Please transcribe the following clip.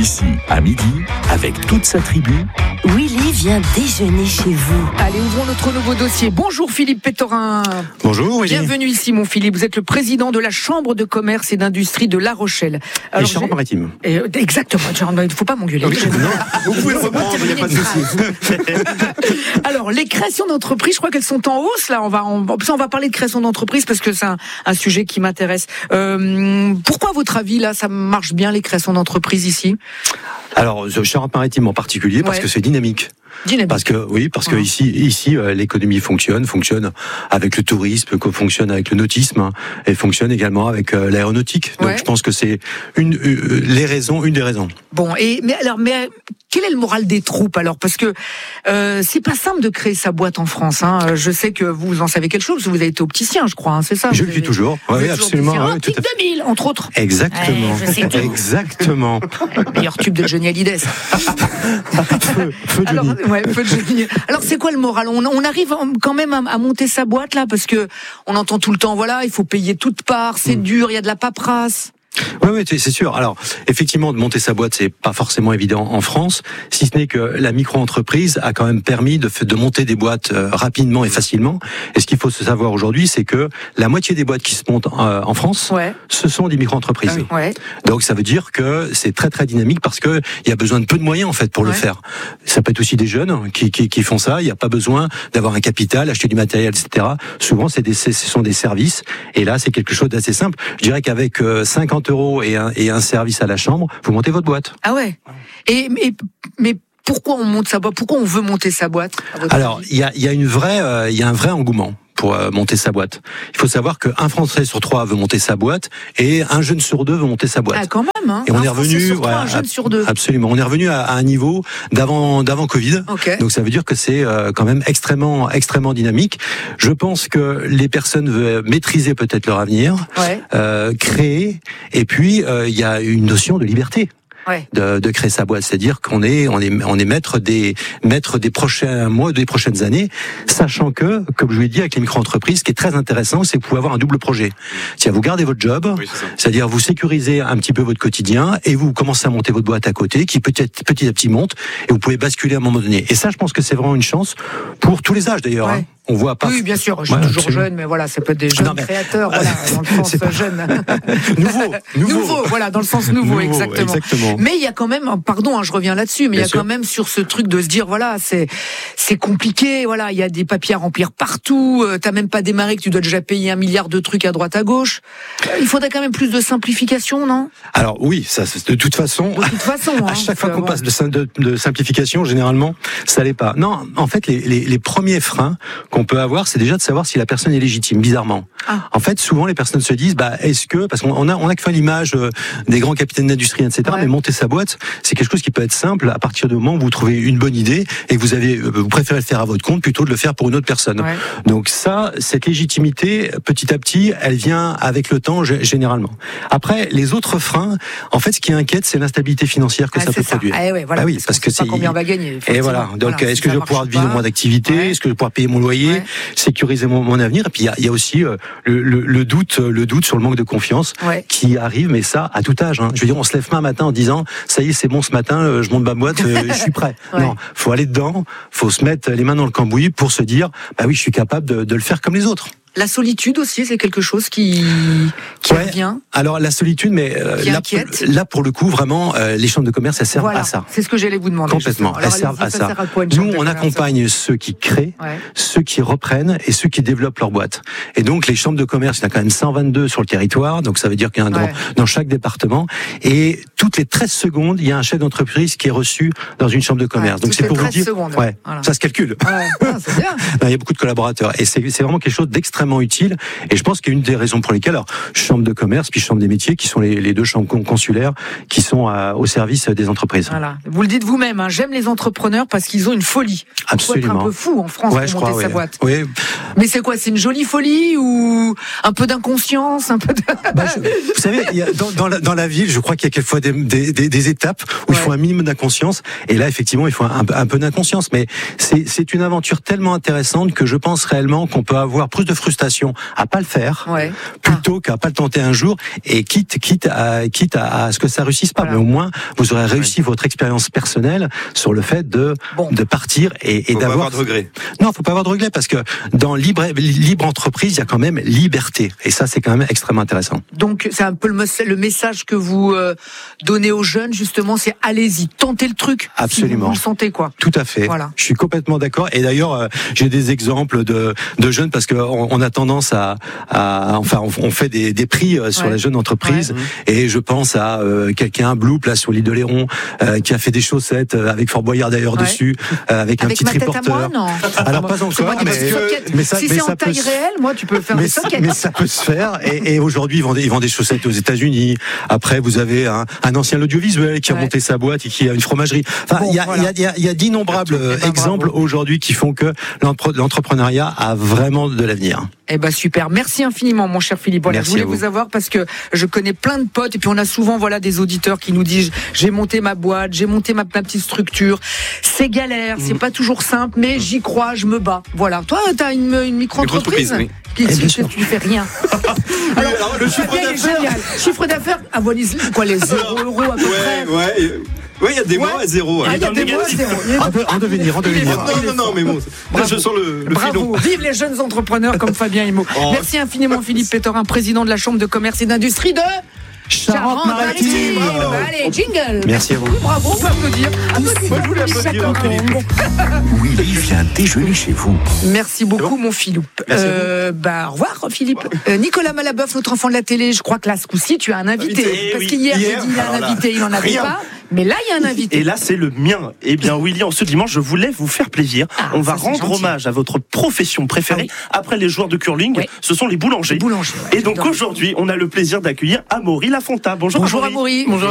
Ici, à midi, avec toute sa tribu, Willy vient déjeuner chez vous. Allez, ouvrons notre nouveau dossier. Bonjour Philippe Pétorin. Bonjour Willy. Bienvenue ici mon Philippe. Vous êtes le président de la Chambre de commerce et d'industrie de La Rochelle. Alors, et Charente-Maritime. Exactement, il ne faut pas m'engueuler. Oui, vous pouvez le reprendre, il n'y a pas de souci. Alors, les créations d'entreprises, je crois qu'elles sont en hausse là. On va parler de création d'entreprises parce que c'est un sujet qui m'intéresse. Pourquoi à votre avis là, ça marche bien les créations d'entreprises ici? Alors, Charente-Maritime en particulier, parce que c'est dynamique. Parce que ici, l'économie fonctionne avec le tourisme, fonctionne avec le nautisme, et fonctionne également avec l'aéronautique. Donc, je pense que c'est une des raisons. Bon, mais quel est le moral des troupes alors? Parce que c'est pas simple de créer sa boîte en France. Hein. Je sais que vous en savez quelque chose, parce que vous avez été opticien, je crois. Hein, c'est ça? Je le suis toujours. Oui, absolument. Oui, Type 2000, entre autres. Exactement. Je sais tout. Exactement. Le meilleur tube de Johnny Hallyday. Feu Johnny. Feu de Johnny. Alors c'est quoi le moral? On arrive quand même à monter sa boîte là, parce que on entend tout le temps, voilà, il faut payer toute part, c'est dur, il y a de la paperasse. Oui, c'est sûr. Alors, effectivement, de monter sa boîte, c'est pas forcément évident en France, si ce n'est que la micro-entreprise a quand même permis de monter des boîtes rapidement et facilement. Et ce qu'il faut se savoir aujourd'hui, c'est que la moitié des boîtes qui se montent en France, ce sont des micro-entreprises. Donc, ça veut dire que c'est très très dynamique parce que il y a besoin de peu de moyens en fait pour le faire. Ça peut être aussi des jeunes qui font ça. Il n'y a pas besoin d'avoir un capital, acheter du matériel, etc. Souvent, ce sont des services. Et là, c'est quelque chose d'assez simple. Je dirais qu'avec 50 € et un service à la chambre, vous montez votre boîte. Ah ouais. Mais pourquoi on monte sa boîte? Pourquoi on veut monter sa boîte? Alors, il y a un vrai engouement pour monter sa boîte. Il faut savoir qu'un Français sur 3 veut monter sa boîte et un jeune sur 2 veut monter sa boîte. Ah, quand même, hein. Et on est revenu, un jeune sur 2. Absolument. On est revenu à un niveau d'avant Covid. Okay. Donc ça veut dire que c'est quand même extrêmement dynamique. Je pense que les personnes veulent maîtriser peut-être leur avenir, créer, et puis il y a une notion de liberté. De créer sa boîte, c'est-à-dire qu'on est maître des prochains mois, des prochaines années, sachant que, comme je vous l'ai dit, avec les micro-entreprises, ce qui est très intéressant, c'est que vous pouvez avoir un double projet. C'est-à-dire vous gardez votre job, c'est-à-dire vous sécurisez un petit peu votre quotidien et vous commencez à monter votre boîte à côté, qui peut-être petit à petit monte, et vous pouvez basculer à un moment donné. Et ça, je pense que c'est vraiment une chance pour tous les âges d'ailleurs. Hein. On voit pas. Oui, bien sûr, je suis toujours jeune, mais voilà, ça peut être des jeunes créateurs, voilà, dans le sens jeune. Nouveau, voilà, dans le sens nouveau, exactement. Mais il y a quand même, pardon, je reviens là-dessus, mais il y a quand même sur ce truc de se dire, voilà, c'est compliqué, voilà, il y a des papiers à remplir partout, t'as même pas démarré que tu dois déjà payer 1 milliard de trucs à droite à gauche. Il faudrait quand même plus de simplification, non? Alors oui, ça, de toute façon, à chaque fois qu'on passe de simplification, généralement, ça l'est pas. Non, en fait, les premiers freins qu'on peut avoir, c'est déjà de savoir si la personne est légitime, bizarrement. En fait, souvent, les personnes se disent, parce qu'on a que fait l'image des grands capitaines d'industrie, etc., mais monter sa boîte, c'est quelque chose qui peut être simple à partir du moment où vous trouvez une bonne idée et que vous préférez le faire à votre compte plutôt de le faire pour une autre personne. Donc cette légitimité, petit à petit, elle vient avec le temps, généralement. Après, les autres freins, en fait, ce qui inquiète, c'est l'instabilité financière que ça peut produire. Parce que c'est combien on va gagner. Et voilà. Donc, est-ce que je vais pouvoir vivre moins d'activité? Est-ce que je vais pouvoir payer mon loyer? Sécuriser mon avenir? Et puis, il y a aussi le doute sur le manque de confiance qui arrive, mais ça, à tout âge. Hein. Je veux dire, on se lève pas un matin en disant, ça y est, c'est bon, ce matin, je monte ma boîte, je suis prêt. Non, faut aller dedans, faut se mettre les mains dans le cambouis pour se dire, oui, je suis capable de le faire comme les autres. La solitude aussi, c'est quelque chose qui revient. Alors la solitude, mais là pour le coup, vraiment, les chambres de commerce, elles servent à ça. C'est ce que j'allais vous demander. Complètement, elles servent à ça. Nous, on accompagne ceux qui créent, ceux qui reprennent et ceux qui développent leur boîte. Et donc les chambres de commerce, il y en a quand même 122 sur le territoire, donc ça veut dire qu'il y en a dans chaque département. Et toutes les 13 secondes, il y a un chef d'entreprise qui est reçu dans une chambre de commerce. Donc c'est pour vous dire, ça se calcule. C'est bien. Il y a beaucoup de collaborateurs et c'est vraiment quelque chose d'extrêmement utile, et je pense qu'une des raisons pour lesquelles, alors, chambre de commerce puis chambre des métiers, qui sont les deux chambres consulaires qui sont au service des entreprises. Voilà. Vous le dites vous-même, hein, j'aime les entrepreneurs parce qu'ils ont une folie. Absolument. Faut être un peu fou en France pour monter sa boîte. Oui. Mais c'est quoi? C'est une jolie folie ou un peu d'inconscience, un peu de... vous savez, dans la ville, je crois qu'il y a quelquefois des étapes où il faut un minimum d'inconscience, et là effectivement il faut un peu d'inconscience, mais c'est une aventure tellement intéressante que je pense réellement qu'on peut avoir plus de frustration frustration à pas le faire, plutôt qu'à pas le tenter un jour, et quitte à ce que ça réussisse pas. Mais au moins, vous aurez réussi votre expérience personnelle sur le fait de partir et d'avoir. Pas avoir de regret. Non, faut pas avoir de regret, parce que dans libre entreprise, il y a quand même liberté, et ça, c'est quand même extrêmement intéressant. Donc, c'est un peu le message que vous donnez aux jeunes, justement, c'est allez-y, tentez le truc. Absolument. Si vous le sentez, quoi. Tout à fait. Voilà. Je suis complètement d'accord. Et d'ailleurs, j'ai des exemples de jeunes, parce que on a tendance on fait des prix sur les jeunes entreprises, et je pense à quelqu'un, Blue, place sur l'île de Léron, qui a fait des chaussettes avec Fort Boyard d'ailleurs dessus, avec un petit triporteur. Moi, non. Alors pas encore, mais ça, si c'est en taille réelle, moi, tu peux faire des sockets. Mais ça peut se faire. Et aujourd'hui, ils vendent des chaussettes aux États-Unis. Après, vous avez un ancien audiovisuel qui a monté sa boîte et qui a une fromagerie. Enfin, il y a d'innombrables exemples aujourd'hui qui font que l'entrepreneuriat a vraiment de l'avenir. Eh ben super, merci infiniment mon cher Philippe. Voilà, je voulais vous avoir parce que je connais plein de potes, et puis on a souvent des auditeurs qui nous disent j'ai monté ma boîte, j'ai monté ma petite structure. C'est galère, c'est pas toujours simple, mais j'y crois, je me bats. Voilà. Toi, t'as une micro-entreprise. Tu fais rien. Alors le chiffre d'affaires est génial. Chiffre d'affaires, les 0 € à peu près. Oui, il y a des mois à 0. Il y a des mois à 0. En devenir. Non, mais bon, là, je sens le bravo, vive les jeunes entrepreneurs comme Fabien Himot. Merci infiniment Philippe Pétorin, président de la Chambre de commerce et d'industrie de Charente-Maritime. Allez, jingle. Merci à vous. Bravo, on peut applaudir. Je voulais applaudir Philippe. Willy vient déjeuner chez vous. Merci beaucoup, mon Philippe. Au revoir, Philippe. Nicolas Malaboeuf, notre enfant de la télé, je crois que là, ce coup-ci, tu as un invité. Parce qu'hier, j'ai dit il a un invité, il n'en avait pas. Mais là, il y a un invité. Et là, c'est le mien. Eh bien, Willy, en ce dimanche, je voulais vous faire plaisir. On va rendre hommage à votre profession préférée. Après les joueurs de curling, ce sont les boulangers. Et donc, aujourd'hui, on a le plaisir d'accueillir Amaury Lafonta. Bonjour Amaury. Bonjour.